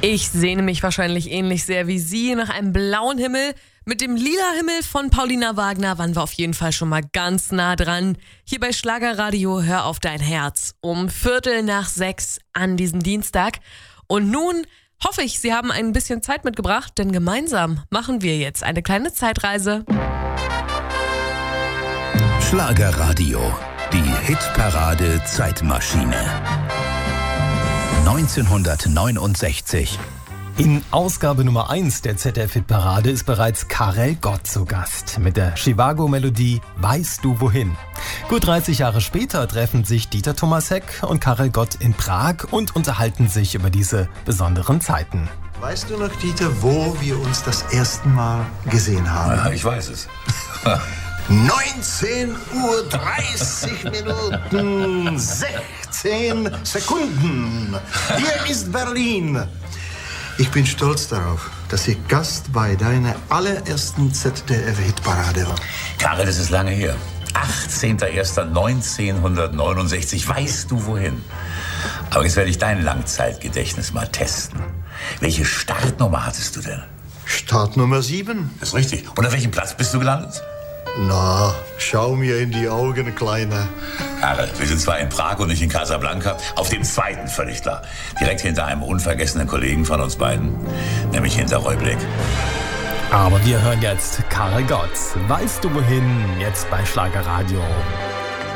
Ich sehne mich wahrscheinlich ähnlich sehr wie Sie nach einem blauen Himmel. Mit dem lila Himmel von Paulina Wagner waren wir auf jeden Fall schon mal ganz nah dran. Hier bei Schlagerradio Hör auf dein Herz um 5:45 an diesem Dienstag. Und nun hoffe ich, Sie haben ein bisschen Zeit mitgebracht, denn gemeinsam machen wir jetzt eine kleine Zeitreise. Schlagerradio, die Hitparade Zeitmaschine. 1969. In Ausgabe Nummer 1 der ZDF-Hitparade ist bereits Karel Gott zu Gast mit der Chivago-Melodie Weißt du wohin? Gut 30 Jahre später treffen sich Dieter Thomas Heck und Karel Gott in Prag und unterhalten sich über diese besonderen Zeiten. Weißt du noch, Dieter, wo wir uns das erste Mal gesehen haben? Ja, ich weiß es. 19:30 Minuten, 16 Sekunden. Hier ist Berlin. Ich bin stolz darauf, dass ich Gast bei deiner allerersten ZDF-Hitparade war. Karel, das ist lange her. 18.01.1969. Weißt du wohin? Aber jetzt werde ich dein Langzeitgedächtnis mal testen. Welche Startnummer hattest du denn? Startnummer 7. Das ist richtig. Und auf welchem Platz bist du gelandet? Na, schau mir in die Augen, Kleiner. Karel, wir sind zwar in Prag und nicht in Casablanca, auf dem zweiten völlig klar. Direkt hinter einem unvergessenen Kollegen von uns beiden, nämlich hinter Roy Black. Aber wir hören jetzt Karel Gott. Weißt du wohin? Jetzt bei Schlagerradio.